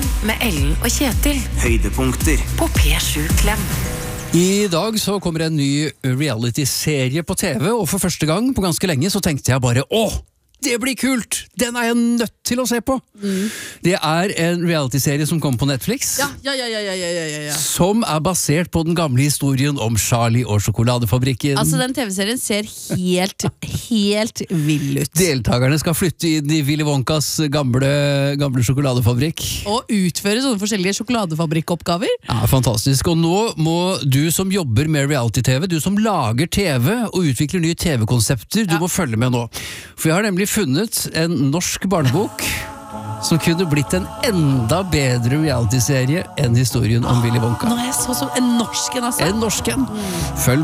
med Ellen og Kjetil. Høydepunkter På P7 Klem. I dag så kommer en ny reality-serie på TV, og for første gang på ganske lenge så tenkte jeg bare, det blir kult! Den er jeg nødt til å se på! Det er en reality-serie som kommer på Netflix, som er basert på den gamle historien om Charlie og sjokoladefabrikken. Altså, den TV-serien ser helt vill ut. Deltakerne skal flytte inn i Willy Wonkas gamle sjokoladefabrikk. Og utføre sånne forskjellige sjokoladefabrikkoppgaver. Ja, fantastisk. Og nå må du som jobber med reality-TV, du som lager TV og utvikler nye TV-konsepter, du må følge med nå. For jeg har nemlig funnet en norsk barnebok som kunne blitt en enda bedre reality-serie enn historien om Willy Wonka. Nå er jeg så som en norsken, altså. En norsken. Følg